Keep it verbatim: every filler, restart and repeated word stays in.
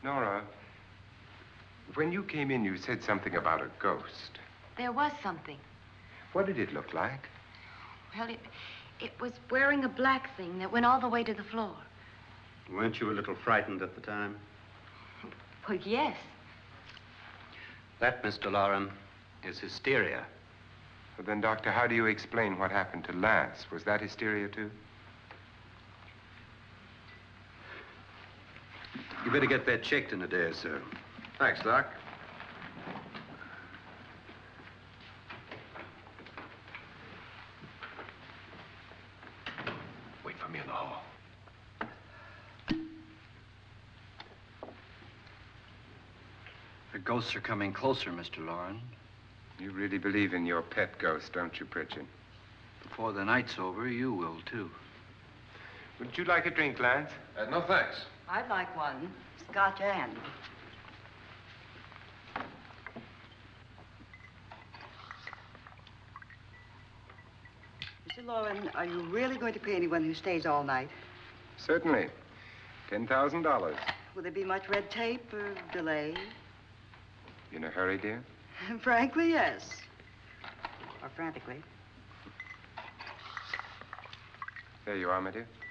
Nora, when you came in, you said something about a ghost. There was something. What did it look like? Well, it, it was wearing a black thing that went all the way to the floor. Weren't you a little frightened at the time? Well, yes. That, Mister Loren, is hysteria. Well, then, Doctor, how do you explain what happened to Lance? Was that hysteria, too? You better get that checked in a day or so. Thanks, Doc. Wait for me in the hall. The ghosts are coming closer, Mister Loren. You really believe in your pet ghost, don't you, Pritchard? Before the night's over, you will, too. Would you like a drink, Lance? Uh, no, thanks. I'd like one. Scotch and. Mister Loren, are you really going to pay anyone who stays all night? Certainly. ten thousand dollars. Will there be much red tape or delay? In a hurry, dear? Frankly, yes. Or frantically. There you are, my dear.